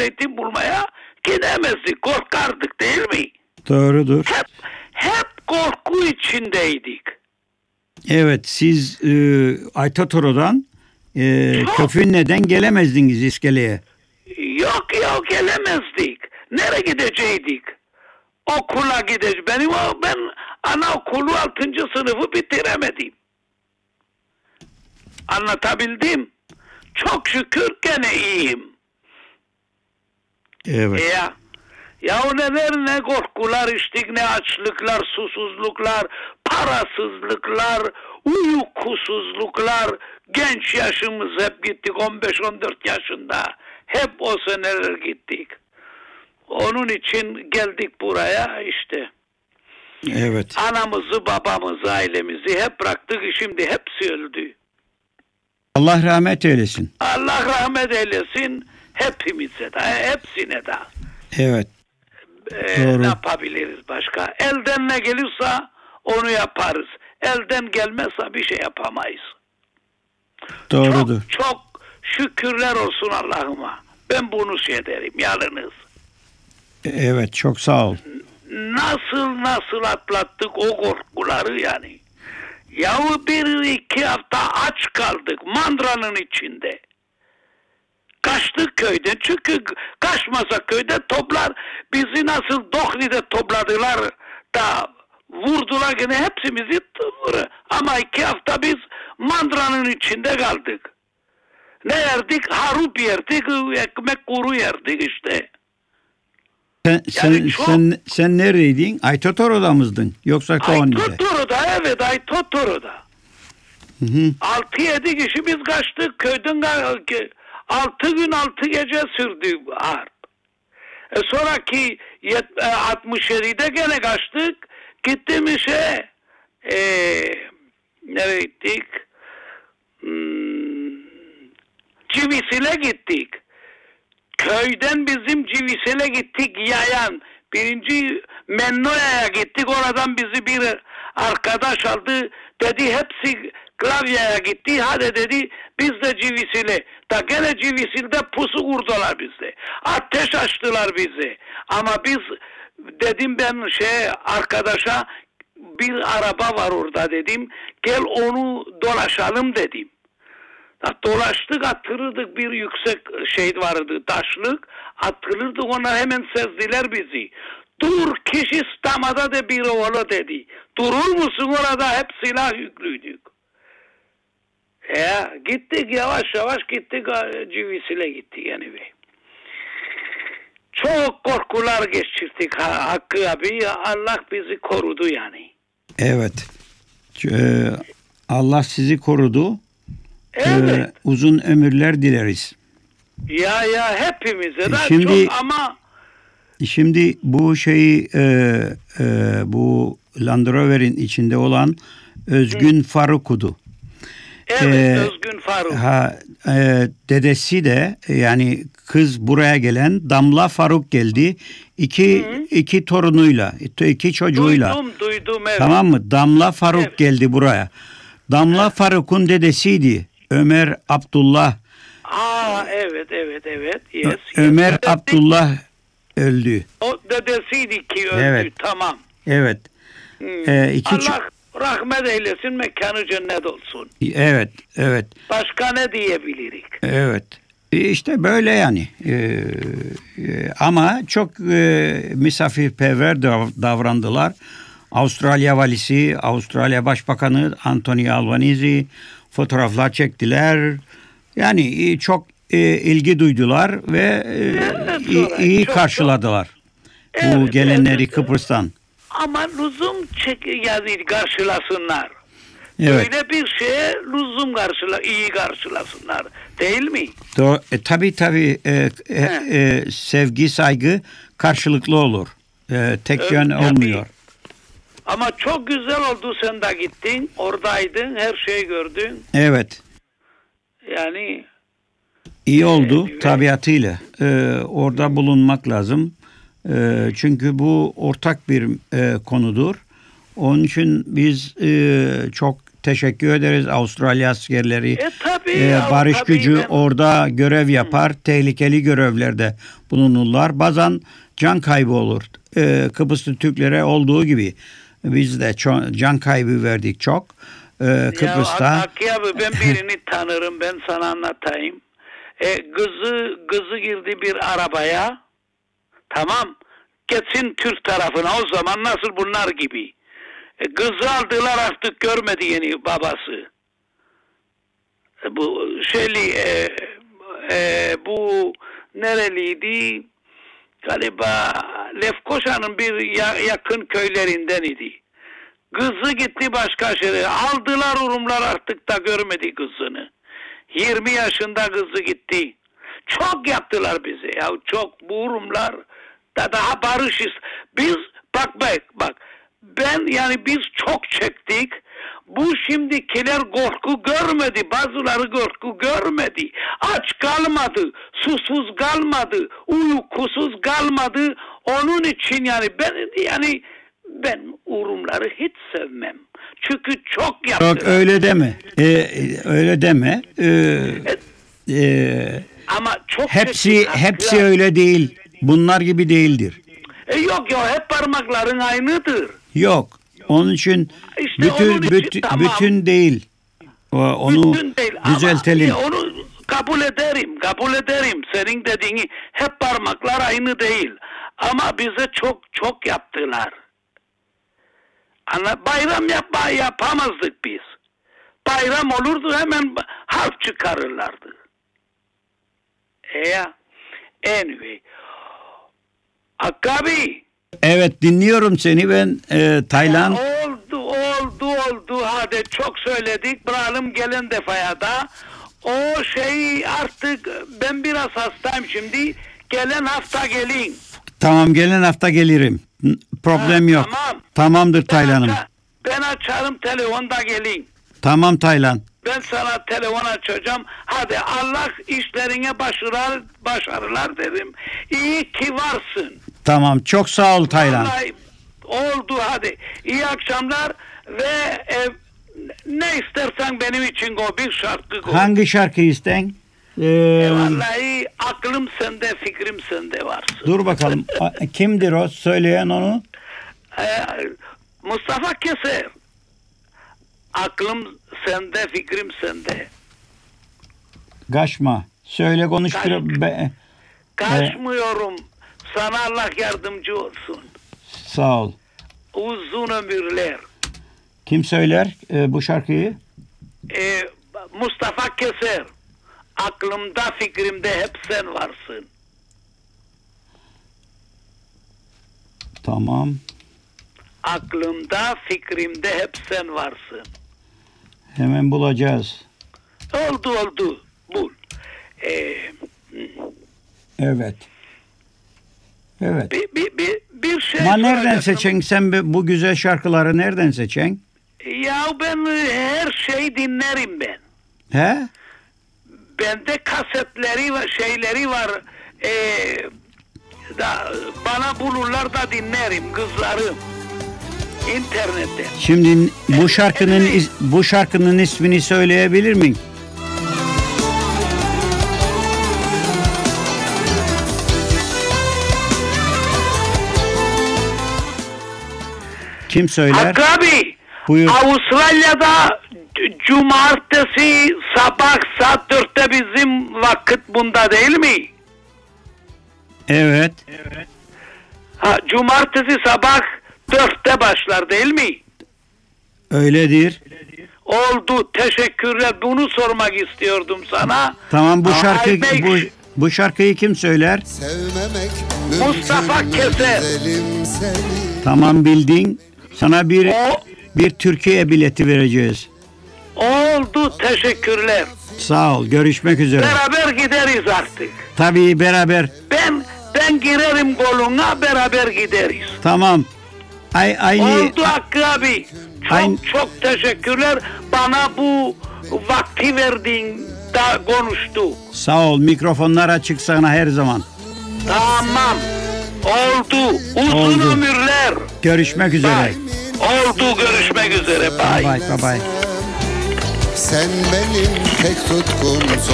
zeytin bulmaya gidemezdik. Korkardık değil mi? Doğrudur. Hep korku içindeydik. Evet, siz Aytotoro'dan Köfünne'den gelemezdiniz iskeleye. Yok gelemezdik. Nereye gidecektik? Okula gideceğiz. Ben anaokulu 6. sınıfı bitiremedim. Anlatabildim. Çok şükür gene iyiyim. Evet. Ya ne korkular içtik, ne açlıklar, susuzluklar, parasızlıklar, uykusuzluklar. Genç yaşımız hep gittik, 15-14 yaşında. Hep o seneler gittik. Onun için geldik buraya işte. Evet. Anamızı, babamızı, ailemizi hep bıraktık. Şimdi hepsi öldü. Allah rahmet eylesin. Allah rahmet eylesin hepimize de, hepsine de. Evet. Doğru. Ne yapabiliriz başka? Elden ne gelirse onu yaparız. Elden gelmezse bir şey yapamayız. Doğrudur. Çok şükürler olsun Allah'ıma. Ben bunu derim yalnız. Evet, çok sağ ol. Nasıl atlattık o korkuları yani. Yahu 1-2 hafta aç kaldık mandranın içinde. Kaçtık köyden. Çünkü kaçmasa köyde toplar bizi nasıl Dohli'de topladılar da vurdular gene hepsimizi ama 2 hafta biz mandranın içinde kaldık. Ne yerdik? Harup yerdik, ekmek kuru yerdik işte. Sen neredeydin? Aytotoro'da mıydın? Yoksa Kooni'de? Aytotoro'da, evet, Aytotoro'da. 6-7 kişi biz kaçtık köyden. 6 gün 6 gece sürdü harp. Sonraki 67'de gene kaçtık. Gittim nereye gittik? Civisil'e gittik. Köyden bizim Civisil'e gittik yayan. Birinci Mennoya'ya gittik. Oradan bizi bir arkadaş aldı. Dedi hepsi Klavya'ya gitti. Hadi dedi biz de Civisil'e. Da gene Civisil'de pusu kurdular bizi. Ateş açtılar bizi. Ama biz dedim ben arkadaşa bir araba var orada dedim. Gel onu dolaşalım dedim. Dolaştık attırırdık bir yüksek vardı taşlık. Attırırdık onlar hemen sezdiler bizi. Dur kişi stamada de bir oğlu dedi. Durur musun orada hep silah yüklüydük. Gittik yavaş gittik Civisil'e gittik yani. Çok korkular geçirdik Hakkı abi. Allah bizi korudu yani. Evet. Allah sizi korudu. Evet. Uzun ömürler dileriz. Ya hepimize de şimdi, çok ama şimdi bu bu Land Rover'in içinde olan Özgün Faruk'udu. Evet, Özgün Faruk. Dedesi de yani kız buraya gelen Damla Faruk geldi. İki torunuyla, 2 çocuğuyla. Duydum evet. Tamam mı? Damla Faruk evet. geldi buraya. Damla Faruk'un dedesiydi. Ömer Abdullah. Evet. Yes, Ömer Abdullah öldü. O dedesiydi ki öldü. Evet. Tamam. Evet. Allah rahmet eylesin, mekanı cennet olsun. Evet. Başka ne diyebiliriz? Evet. İşte böyle yani. Ama çok misafirperver davrandılar. Avustralya valisi, Avustralya Başbakanı Anthony Albanese fotoğraflar çektiler. Yani çok ilgi duydular ve iyi karşıladılar bu gelenleri Kıbrıs'tan. Ama lüzum karşılasınlar. Evet. Böyle bir şeye lüzum iyi karşılasınlar. Değil mi? Tabii. Sevgi, saygı karşılıklı olur. Tek yön olmuyor. Ama çok güzel oldu, sen de gittin. Oradaydın, her şeyi gördün. Evet. Yani iyi oldu tabiatıyla. Orada bulunmak lazım. Çünkü bu ortak bir konudur. Onun için biz çok teşekkür ederiz. Avustralya askerleri Tabii, barış tabii gücü ben- orada görev yapar. Tehlikeli görevlerde bulunurlar. Bazen can kaybı olur. Kıbrıslı Türklere olduğu gibi. Biz de can kaybı verdik çok. Kıbrıs'ta. Ya Hakkı abi, ben birini tanırım, ben sana anlatayım. Kızı girdi bir arabaya. Tamam. Geçsin Türk tarafına, o zaman nasıl bunlar gibi. Kızı aldılar, artık görmedi yeni babası. Bu bu nereliydi? Galiba Lefkoşa'nın bir yakın köylerinden idi. Kızı gitti başka şehre. Aldılar Rumlar, artık da görmedi kızını. 20 yaşında kızı gitti. Çok yaptılar bize ya. Çok, bu Rumlar da daha barışız. Biz bak. Yani biz çok çektik. Bu şimdikiler korku görmedi. Bazıları korku görmedi. Aç kalmadı. Susuz kalmadı. Uykusuz kalmadı. Onun için ben Rumları hiç sevmem. Çünkü çok yaptılar. Yok, öyle deme. Öyle deme. Ama çok Hepsi öyle değil. Bunlar gibi değildir. Yok hep parmakların aynıdır. Yok. Onun için İşte onun için tamam. bütün değil. Onu bütün değil. düzeltelim. Ama onu kabul ederim. Senin dediğini, hep parmaklar aynı değil. Ama bize çok yaptılar. Bayram yapamazdık biz. Bayram olurdu, hemen harp çıkarırlardı. Anyway. Hakkı abi. Evet, dinliyorum seni ben. Tayland. Oldu. Hadi çok söyledik. Bırakalım gelen defaya da. O artık ben biraz hastayım şimdi. Gelen hafta gelin. Tamam, gelen hafta gelirim. Problem yok. Tamam. Tamamdır Taylan'ım. Ben açarım telefonda, gelin. Tamam Taylan. Ben sana telefon açacağım. Hadi Allah işlerine başarılar derim. İyi ki varsın. Tamam, çok sağ ol Taylan. Vallahi oldu, hadi. İyi akşamlar ve ne istersen benim için bir şarkı koy. Hangi şarkı isten? Vallahi aklım sende, fikrim sende varsın. Dur bakalım. Kimdir o? Söyleyen onu. Mustafa Keser. Aklım sende, fikrim sende. Kaçma. Söyle, konuş. Kaçmıyorum. Sana Allah yardımcı olsun. Sağ ol. Uzun ömürler. Kim söyler bu şarkıyı? Mustafa Keser. Aklımda, fikrimde hep sen varsın. Tamam. Aklımda, fikrimde hep sen varsın. Hemen bulacağız. Oldu. Bul. Evet. Bir şey Ama nereden soracaktım. seçen sen bu güzel şarkıları, nereden seçen? Ya ben her şeyi dinlerim ben. He? Bende kasetleri ve şeyleri var. Bana bulurlar da dinlerim, kızlarım. İnternetten. Şimdi bu şarkının ismini söyleyebilir miyim? Kim söyler? Hakkı abi. Buyur. Avustralya'da cumartesi sabah saat 4'te bizim vakit bunda değil mi? Evet. Cumartesi sabah 4'te başlar değil mi? Öyledir. Oldu. Teşekkürler. Bunu sormak istiyordum sana. Tamam, bu şarkıyı kim söyler? Mustafa Keser. Tamam, bildin. Sana bir Türkiye bileti vereceğiz. Oldu. Teşekkürler. Sağ ol. Görüşmek üzere. Beraber gideriz artık. Tabii, beraber. Ben girerim koluna, beraber gideriz. Tamam. Oldu Hakkı abi. Çok teşekkürler. Bana bu vakti verdiğin da konuştuk. Sağ ol. Mikrofonlar açık sana her zaman. Tamam. Oldu. Uzun ömürler. Görüşmek üzere. Oldu. Görüşmek üzere. Bye. Bye bye. Sen benim tek tutkum.